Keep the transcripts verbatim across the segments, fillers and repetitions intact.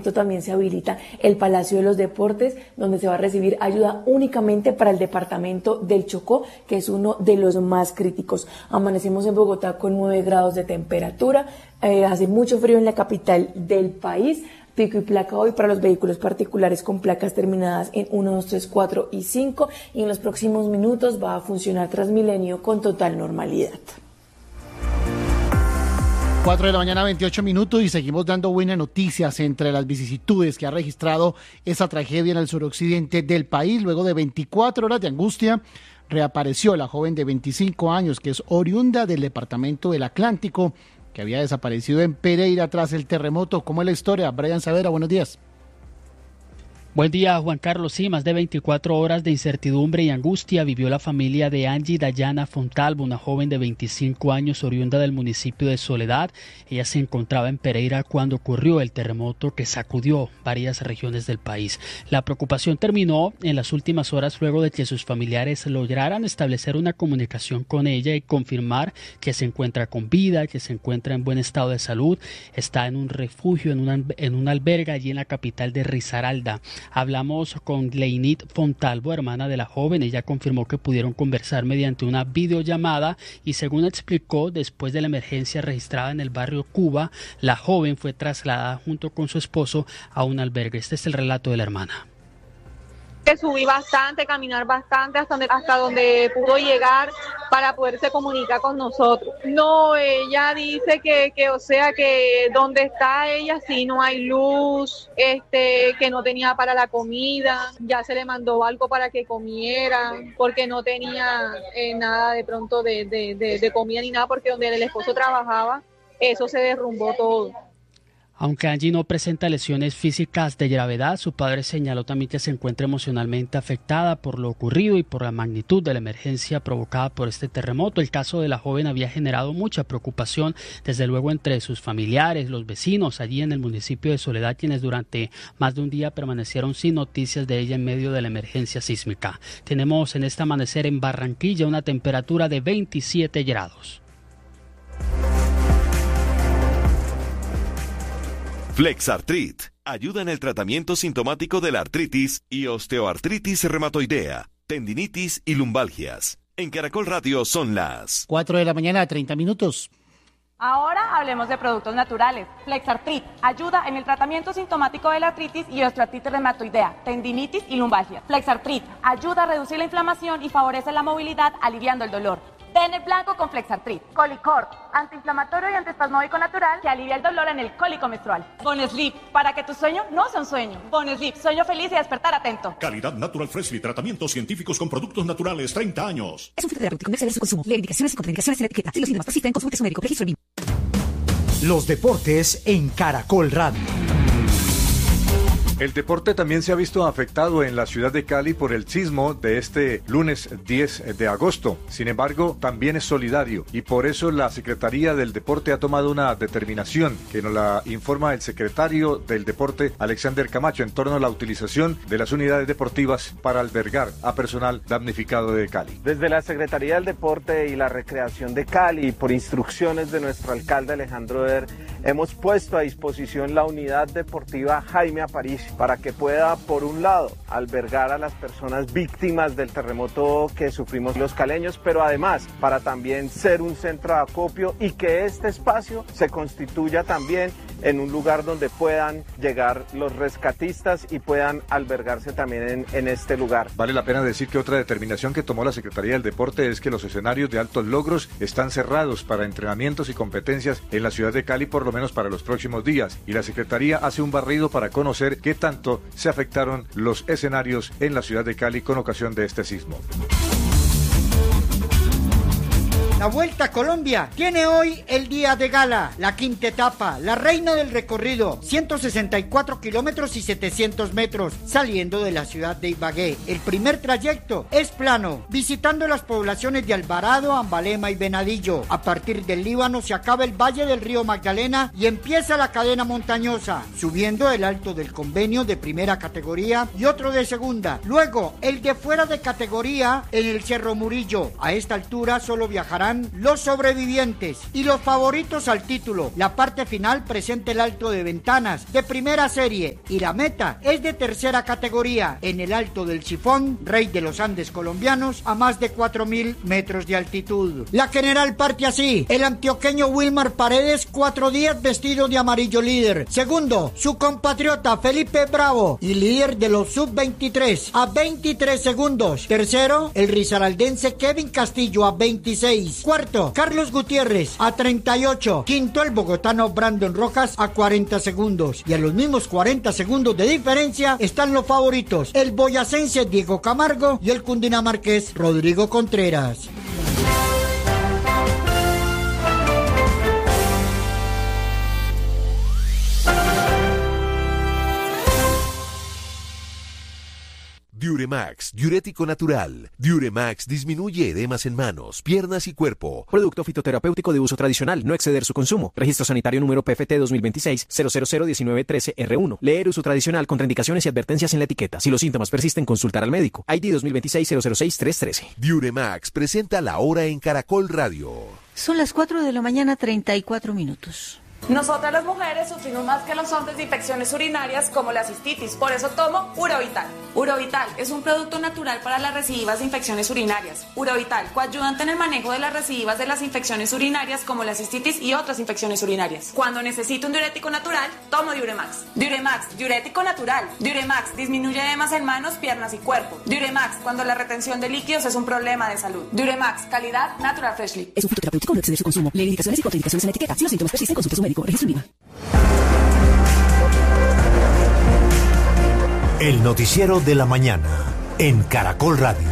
momento también se habilita el Palacio de los Deportes, donde se va a recibir ayuda únicamente para el departamento del Chocó, que es uno de los más críticos. Amanecemos en Bogotá con nueve grados de temperatura, eh, hace mucho frío en la capital del país. Pico y placa hoy para los vehículos particulares con placas terminadas en uno, dos, tres, cuatro y cinco, y en los próximos minutos va a funcionar Transmilenio con total normalidad. cuatro de la mañana, veintiocho minutos, y seguimos dando buenas noticias entre las vicisitudes que ha registrado esa tragedia en el suroccidente del país. Luego de veinticuatro horas de angustia, reapareció la joven de veinticinco años, que es oriunda del departamento del Atlántico, que había desaparecido en Pereira tras el terremoto. ¿Cómo es la historia? Brian Savera, buenos días. Buen día, Juan Carlos. Sí, más de veinticuatro horas de incertidumbre y angustia vivió la familia de Angie Dayana Fontalvo, una joven de veinticinco años oriunda del municipio de Soledad. Ella se encontraba en Pereira cuando ocurrió el terremoto que sacudió varias regiones del país. La preocupación terminó en las últimas horas luego de que sus familiares lograran establecer una comunicación con ella y confirmar que se encuentra con vida, que se encuentra en buen estado de salud. Está en un refugio, en una, en un albergue allí en la capital de Risaralda. Hablamos con Leinit Fontalvo, hermana de la joven. Ella confirmó que pudieron conversar mediante una videollamada y, según explicó, después de la emergencia registrada en el barrio Cuba, la joven fue trasladada junto con su esposo a un albergue. Este es el relato de la hermana. Que subí bastante, caminar bastante hasta donde, hasta donde pudo llegar para poderse comunicar con nosotros. No, ella dice que, que o sea, que donde está ella sí no hay luz, este, que no tenía para la comida, ya se le mandó algo para que comiera, porque no tenía eh, nada de pronto de, de, de, de comida ni nada, porque donde el esposo trabajaba, eso se derrumbó todo. Aunque Angie no presenta lesiones físicas de gravedad, su padre señaló también que se encuentra emocionalmente afectada por lo ocurrido y por la magnitud de la emergencia provocada por este terremoto. El caso de la joven había generado mucha preocupación, desde luego entre sus familiares, los vecinos allí en el municipio de Soledad, quienes durante más de un día permanecieron sin noticias de ella en medio de la emergencia sísmica. Tenemos en este amanecer en Barranquilla una temperatura de veintisiete grados. Flexartrit ayuda en el tratamiento sintomático de la artritis y osteoartritis reumatoidea, tendinitis y lumbalgias. En Caracol Radio son las cuatro de la mañana, treinta minutos. Ahora hablemos de productos naturales. Flexartrit ayuda en el tratamiento sintomático de la artritis y osteoartritis reumatoidea, tendinitis y lumbalgia. Flexartrit ayuda a reducir la inflamación y favorece la movilidad, aliviando el dolor. Ten el blanco con Flexartrit. Colicort, antiinflamatorio y antiespasmódico natural que alivia el dolor en el cólico menstrual. Bonesleep, para que tu sueño no sea un sueño. Bonesleep, sueño feliz y despertar atento. Calidad Natural Freshly, tratamientos científicos con productos naturales, treinta años. Es un fito terapéutico, no excede su consumo. Lee indicaciones y contraindicaciones en la etiqueta. Si los síntomas persisten, consulte a su médico. Registro B I M. Los deportes en Caracol Radio. El deporte también se ha visto afectado en la ciudad de Cali por el sismo de este lunes diez de agosto. Sin embargo, también es solidario y por eso la Secretaría del Deporte ha tomado una determinación que nos la informa el secretario del Deporte, Alexander Camacho, en torno a la utilización de las unidades deportivas para albergar a personal damnificado de Cali. Desde la Secretaría del Deporte y la Recreación de Cali, por instrucciones de nuestro alcalde Alejandro Eder, hemos puesto a disposición la unidad deportiva Jaime Aparicio para que pueda, por un lado, albergar a las personas víctimas del terremoto que sufrimos los caleños, pero además para también ser un centro de acopio y que este espacio se constituya también en un lugar donde puedan llegar los rescatistas y puedan albergarse también en, en este lugar. Vale la pena decir que otra determinación que tomó la Secretaría del Deporte es que los escenarios de altos logros están cerrados para entrenamientos y competencias en la ciudad de Cali, por lo menos para los próximos días, y la Secretaría hace un barrido para conocer qué tanto se afectaron los escenarios en la ciudad de Cali con ocasión de este sismo. La Vuelta a Colombia tiene hoy el día de gala, la quinta etapa, la reina del recorrido, ciento sesenta y cuatro kilómetros y setecientos metros, saliendo de la ciudad de Ibagué. El primer trayecto es plano, visitando las poblaciones de Alvarado, Ambalema y Venadillo. A partir del Líbano se acaba el valle del río Magdalena y empieza la cadena montañosa, subiendo el Alto del Convenio de primera categoría y otro de segunda. Luego, el de fuera de categoría en el Cerro Murillo. A esta altura solo viajarán serán los sobrevivientes y los favoritos al título. La parte final presenta el alto de ventanas de primera serie y la meta es de tercera categoría en el Alto del Sifón, rey de los Andes colombianos, a más de cuatro mil metros de altitud. La general parte así: el antioqueño Wilmar Paredes, cuatro días vestido de amarillo, líder. Segundo, su compatriota Felipe Bravo, y líder de los sub veintitrés a veintitrés segundos. Tercero, el risaraldense Kevin Castillo a veintiséis. Cuarto, Carlos Gutiérrez a treinta y ocho. Quinto, el bogotano Brandon Rojas a cuarenta segundos. Y a los mismos cuarenta segundos de diferencia están los favoritos: el boyacense Diego Camargo y el cundinamarqués Rodrigo Contreras. Diuremax, diurético natural. Diuremax disminuye edemas en manos, piernas y cuerpo. Producto fitoterapéutico de uso tradicional, no exceder su consumo. Registro sanitario número P F T dos mil veintiséis cero cero cero diecinueve trece R uno. Leer uso tradicional, contraindicaciones y advertencias en la etiqueta. Si los síntomas persisten, consultar al médico. I D dos mil veintiséis cero cero seis tres trece. Diuremax presenta la hora en Caracol Radio. Son las cuatro de la mañana, treinta y cuatro minutos. Nosotras las mujeres sufrimos más que los hombres de infecciones urinarias como la cistitis, por eso tomo Urovital. Urovital es un producto natural para las recidivas de infecciones urinarias. Urovital, coayudante en el manejo de las recidivas de las infecciones urinarias como la cistitis y otras infecciones urinarias. Cuando necesito un diurético natural, tomo Diuremax. Diuremax, diurético natural. Diuremax disminuye edemas en manos, piernas y cuerpo. Diuremax, cuando la retención de líquidos es un problema de salud. Diuremax, calidad Natural Freshly. Es un fitoterapéutico, no exceder su consumo. Lee indicaciones y contraindicaciones en la etiqueta. Si los síntomas persisten, consulte a su médico. Registro INVIMA. El noticiero de la mañana en Caracol Radio.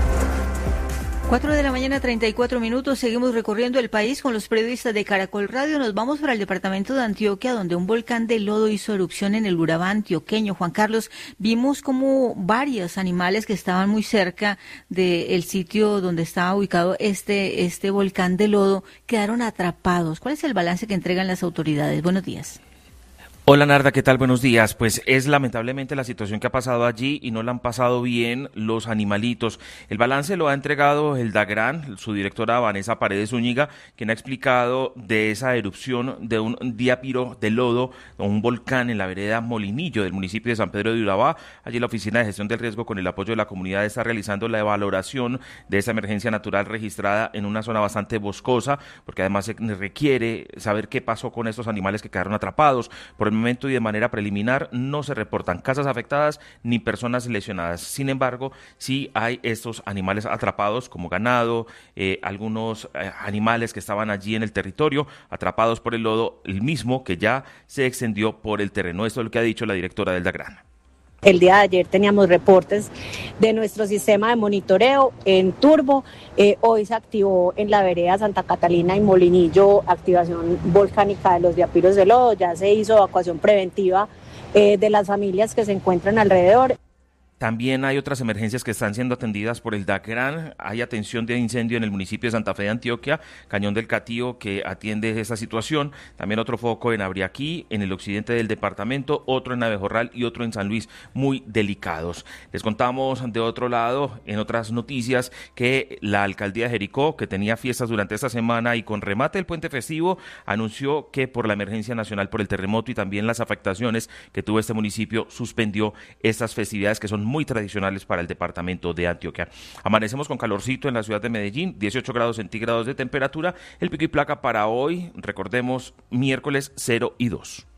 cuatro de la mañana, treinta y cuatro minutos. Seguimos recorriendo el país con los periodistas de Caracol Radio. Nos vamos para el departamento de Antioquia, donde un volcán de lodo hizo erupción en el Urabá antioqueño. Juan Carlos, vimos como varios animales que estaban muy cerca del sitio donde estaba ubicado este, este volcán de lodo quedaron atrapados. ¿Cuál es el balance que entregan las autoridades? Buenos días. Hola Narda, ¿qué tal? Buenos días. Pues es lamentablemente la situación que ha pasado allí y no la han pasado bien los animalitos. El balance lo ha entregado el DAGRAN, su directora Vanessa Paredes Zúñiga, quien ha explicado de esa erupción de un diápiro de lodo o un volcán en la vereda Molinillo del municipio de San Pedro de Urabá. Allí la Oficina de Gestión del Riesgo, con el apoyo de la comunidad, está realizando la valoración de esa emergencia natural registrada en una zona bastante boscosa, porque además se requiere saber qué pasó con estos animales que quedaron atrapados. Por el momento y de manera preliminar no se reportan casas afectadas ni personas lesionadas. Sin embargo, sí hay estos animales atrapados como ganado, eh, algunos eh, animales que estaban allí en el territorio atrapados por el lodo, el mismo que ya se extendió por el terreno. Esto es lo que ha dicho la directora del DAGRAN. El día de ayer teníamos reportes de nuestro sistema de monitoreo en turbo. Eh, hoy se activó en la vereda Santa Catalina y Molinillo activación volcánica de los diapiros de lodo. Ya se hizo evacuación preventiva eh, de las familias que se encuentran alrededor. También hay otras emergencias que están siendo atendidas por el DAGRAN. Hay atención de incendio en el municipio de Santa Fe de Antioquia, Cañón del Catío, que atiende esa situación. También otro foco en Abriaquí, en el occidente del departamento, otro en Abejorral y otro en San Luis, muy delicados. Les contamos de otro lado, en otras noticias, que la alcaldía de Jericó, que tenía fiestas durante esta semana y con remate del puente festivo, anunció que por la emergencia nacional por el terremoto y también las afectaciones que tuvo este municipio, suspendió estas festividades que son muy tradicionales para el departamento de Antioquia. Amanecemos con calorcito en la ciudad de Medellín, dieciocho grados centígrados de temperatura. El pico y placa para hoy, recordemos, miércoles cero y dos.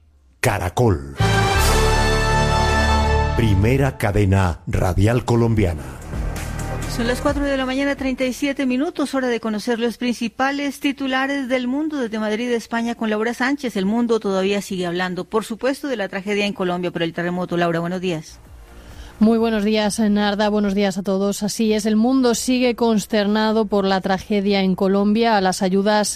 Caracol. Primera cadena radial colombiana. Son las cuatro de la mañana, treinta y siete minutos, hora de conocer los principales titulares del mundo. Desde Madrid, España, con Laura Sánchez. El mundo todavía sigue hablando, por supuesto, de la tragedia en Colombia por el terremoto. Laura, buenos días. Muy buenos días, Narda. Buenos días a todos. Así es, el mundo sigue consternado por la tragedia en Colombia. Las ayudas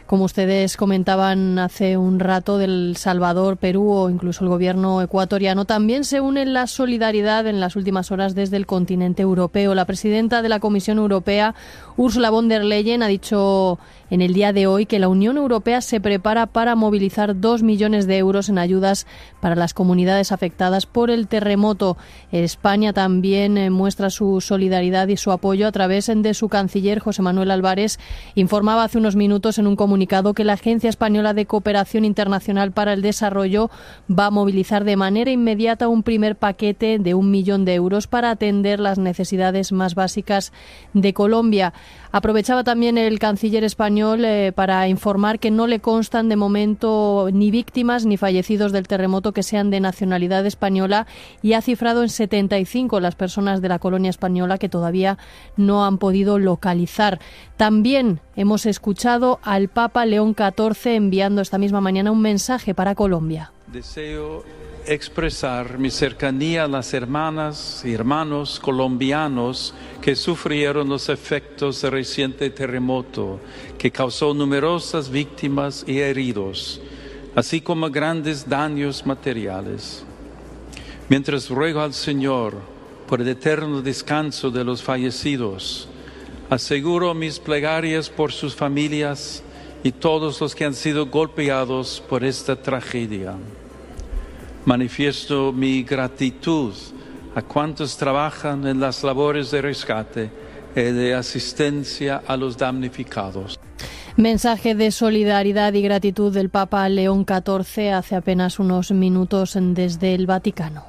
como ustedes comentaban hace un rato, del Salvador, Perú o incluso el gobierno ecuatoriano. También se une la solidaridad en las últimas horas desde el continente europeo. La presidenta de la Comisión Europea, Ursula von der Leyen, ha dicho en el día de hoy que la Unión Europea se prepara para movilizar dos millones de euros en ayudas para las comunidades afectadas por el terremoto. España también eh, muestra su solidaridad y su apoyo a través de su canciller, José Manuel Álvarez. Informaba hace unos minutos en un comunicado que la Agencia Española de Cooperación Internacional para el Desarrollo va a movilizar de manera inmediata un primer paquete de un millón de euros para atender las necesidades más básicas de Colombia. Aprovechaba también el canciller español eh, para informar que no le constan de momento ni víctimas ni fallecidos del terremoto que sean de nacionalidad española, y ha cifrado en setenta y cinco las personas de la colonia española que todavía no han podido localizar. También hemos escuchado al Papa León catorce enviando esta misma mañana un mensaje para Colombia. Deseo expresar mi cercanía a las hermanas y hermanos colombianos que sufrieron los efectos del reciente terremoto, que causó numerosas víctimas y heridos, así como grandes daños materiales. Mientras ruego al Señor por el eterno descanso de los fallecidos, aseguro mis plegarias por sus familias y todos los que han sido golpeados por esta tragedia. Manifiesto mi gratitud a cuantos trabajan en las labores de rescate y de asistencia a los damnificados. Mensaje de solidaridad y gratitud del Papa León catorce hace apenas unos minutos desde el Vaticano.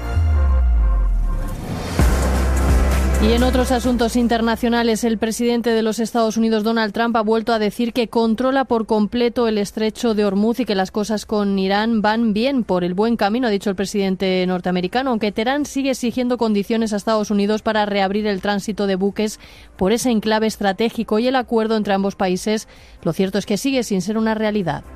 Y en otros asuntos internacionales, el presidente de los Estados Unidos, Donald Trump, ha vuelto a decir que controla por completo el estrecho de Hormuz y que las cosas con Irán van bien, por el buen camino, ha dicho el presidente norteamericano, aunque Teherán sigue exigiendo condiciones a Estados Unidos para reabrir el tránsito de buques por ese enclave estratégico, y el acuerdo entre ambos países, lo cierto es que sigue sin ser una realidad.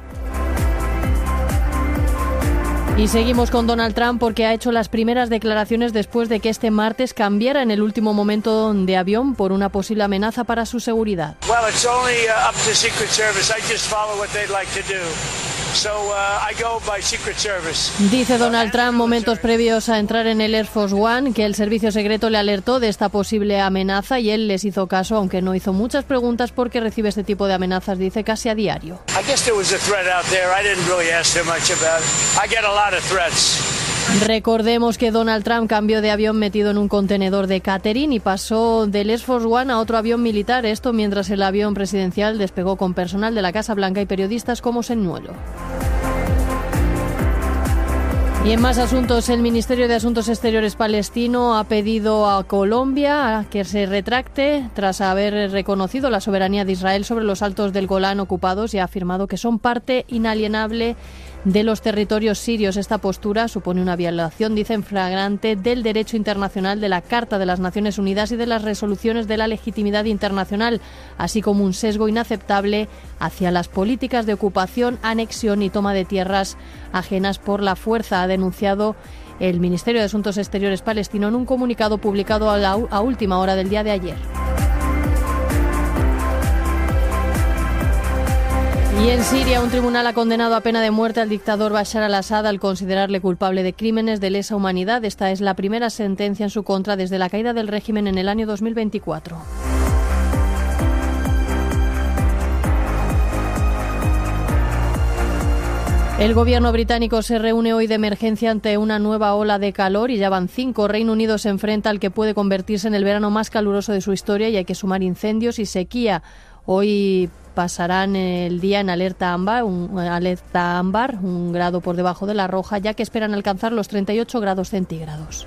Y seguimos con Donald Trump porque ha hecho las primeras declaraciones después de que este martes cambiara en el último momento de avión por una posible amenaza para su seguridad. Well, it's only up to Secret Service. I just follow what they'd like to do. So, uh, I go by Secret Service. Dice Donald Trump momentos previos a entrar en el Air Force One que el servicio secreto le alertó de esta posible amenaza y él les hizo caso, aunque no hizo muchas preguntas porque recibe este tipo de amenazas, dice, casi a diario. I guess there was a threat out there. I didn't really ask too much about it. I get a lot of threats. Recordemos que Donald Trump cambió de avión metido en un contenedor de catering y pasó del Air Force One a otro avión militar, esto mientras el avión presidencial despegó con personal de la Casa Blanca y periodistas como señuelo. Y en más asuntos, el Ministerio de Asuntos Exteriores palestino ha pedido a Colombia que se retracte tras haber reconocido la soberanía de Israel sobre los altos del Golán ocupados y ha afirmado que son parte inalienable de los territorios sirios. Esta postura supone una violación, dicen, flagrante del derecho internacional, de la Carta de las Naciones Unidas y de las resoluciones de la legitimidad internacional, así como un sesgo inaceptable hacia las políticas de ocupación, anexión y toma de tierras ajenas por la fuerza, ha denunciado el Ministerio de Asuntos Exteriores palestino en un comunicado publicado a, la, a última hora del día de ayer. Y en Siria, un tribunal ha condenado a pena de muerte al dictador Bashar al-Assad al considerarle culpable de crímenes de lesa humanidad. Esta es la primera sentencia en su contra desde la caída del régimen en el año dos mil veinticuatro. El gobierno británico se reúne hoy de emergencia ante una nueva ola de calor y ya van cinco. Reino Unido se enfrenta al que puede convertirse en el verano más caluroso de su historia y hay que sumar incendios y sequía. Hoy pasarán el día en alerta ámbar, un, alerta ámbar, un grado por debajo de la roja, ya que esperan alcanzar los treinta y ocho grados centígrados.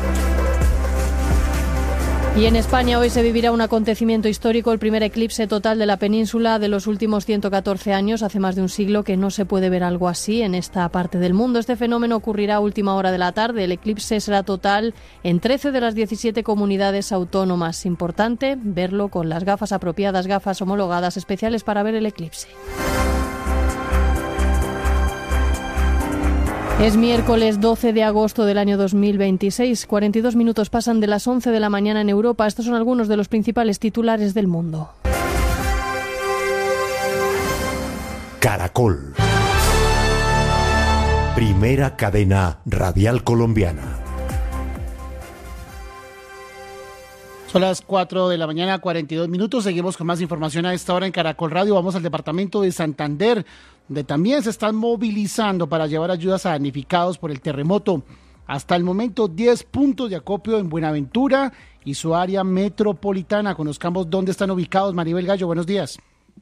Y en España hoy se vivirá un acontecimiento histórico, el primer eclipse total de la península de los últimos ciento catorce años. Hace más de un siglo que no se puede ver algo así en esta parte del mundo. Este fenómeno ocurrirá a última hora de la tarde. El eclipse será total en trece de las diecisiete comunidades autónomas. Importante verlo con las gafas apropiadas, gafas homologadas especiales para ver el eclipse. Es miércoles doce de agosto del año dos mil veintiséis. cuarenta y dos minutos pasan de las once de la mañana en Europa. Estos son algunos de los principales titulares del mundo. Caracol. Primera cadena radial colombiana. Son las cuatro de la mañana, cuarenta y dos minutos. Seguimos con más información a esta hora en Caracol Radio. Vamos al departamento de Santander, donde también se están movilizando para llevar ayudas a damnificados por el terremoto. Hasta el momento, diez puntos de acopio en Buenaventura y su área metropolitana. Conozcamos dónde están ubicados. Maribel Gallo, buenos días.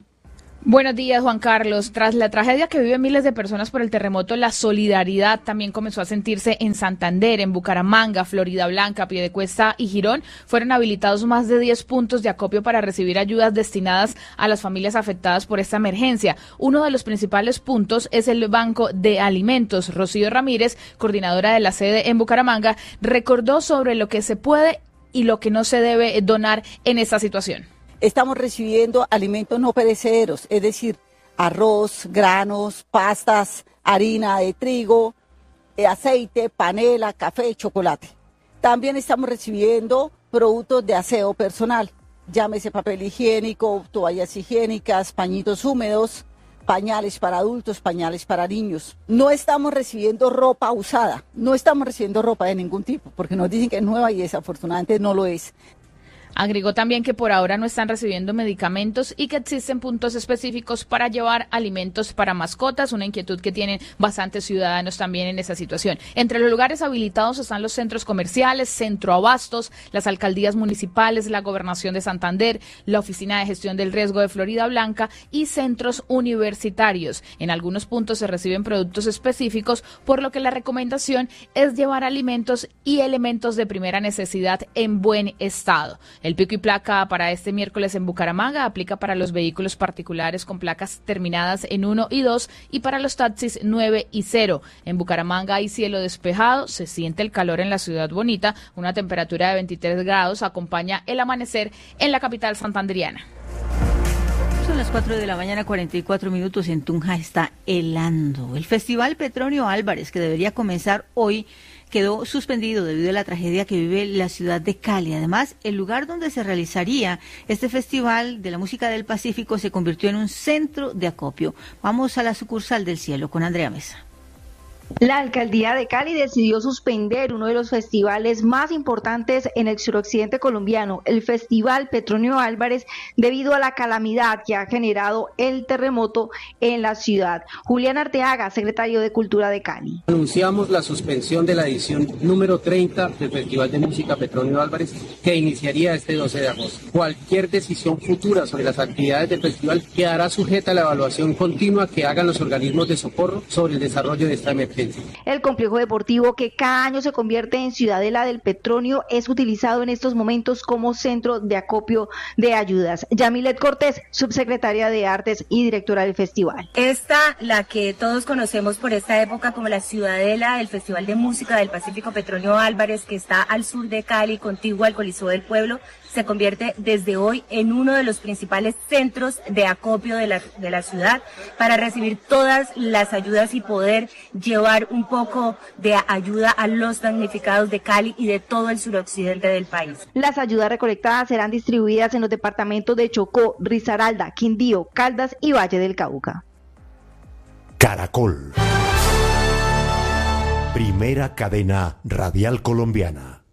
Buenos días, Juan Carlos. Tras la tragedia que viven miles de personas por el terremoto, la solidaridad también comenzó a sentirse en Santander, en Bucaramanga, Florida Blanca, Piedecuesta y Girón. Fueron habilitados más de diez puntos de acopio para recibir ayudas destinadas a las familias afectadas por esta emergencia. Uno de los principales puntos es el Banco de Alimentos. Rocío Ramírez, coordinadora de la sede en Bucaramanga, recordó sobre lo que se puede y lo que no se debe donar en esta situación. Estamos recibiendo alimentos no perecederos, es decir, arroz, granos, pastas, harina de trigo, aceite, panela, café, chocolate. También estamos recibiendo productos de aseo personal, llámese papel higiénico, toallas higiénicas, pañitos húmedos, pañales para adultos, pañales para niños. No estamos recibiendo ropa usada, no estamos recibiendo ropa de ningún tipo, porque nos dicen que es nueva y desafortunadamente no lo es. Agregó también que por ahora no están recibiendo medicamentos y que existen puntos específicos para llevar alimentos para mascotas, una inquietud que tienen bastantes ciudadanos también en esa situación. Entre los lugares habilitados están los centros comerciales, centroabastos, las alcaldías municipales, la Gobernación de Santander, la Oficina de Gestión del Riesgo de Florida Blanca y centros universitarios. En algunos puntos se reciben productos específicos, por lo que la recomendación es llevar alimentos y elementos de primera necesidad en buen estado. El pico y placa para este miércoles en Bucaramanga aplica para los vehículos particulares con placas terminadas en uno y dos y para los taxis nueve y cero. En Bucaramanga hay cielo despejado, se siente el calor en la ciudad bonita, una temperatura de veintitrés grados acompaña el amanecer en la capital santanderiana. Son las cuatro de la mañana, cuarenta y cuatro minutos. En Tunja está helando. El Festival Petronio Álvarez, que debería comenzar hoy, quedó suspendido debido a la tragedia que vive la ciudad de Cali. Además, el lugar donde se realizaría este Festival de la Música del Pacífico se convirtió en un centro de acopio. Vamos a la sucursal del cielo con Andrea Mesa. La alcaldía de Cali decidió suspender uno de los festivales más importantes en el suroccidente colombiano, el Festival Petronio Álvarez, debido a la calamidad que ha generado el terremoto en la ciudad. Julián Arteaga, secretario de Cultura de Cali. Anunciamos la suspensión de la edición número treinta del Festival de Música Petronio Álvarez, que iniciaría este doce de agosto. Cualquier decisión futura sobre las actividades del festival quedará sujeta a la evaluación continua que hagan los organismos de socorro sobre el desarrollo de esta emergencia. El complejo deportivo, que cada año se convierte en Ciudadela del Petronio, es utilizado en estos momentos como centro de acopio de ayudas. Yamilet Cortés, subsecretaria de Artes y directora del festival. Esta, la que todos conocemos por esta época como la Ciudadela del Festival de Música del Pacífico Petronio Álvarez, que está al sur de Cali, contiguo al Coliseo del Pueblo, se convierte desde hoy en uno de los principales centros de acopio de la, de la ciudad para recibir todas las ayudas y poder llevar un poco de ayuda a los damnificados de Cali y de todo el suroccidente del país. Las ayudas recolectadas serán distribuidas en los departamentos de Chocó, Risaralda, Quindío, Caldas y Valle del Cauca. Caracol. Primera cadena radial colombiana.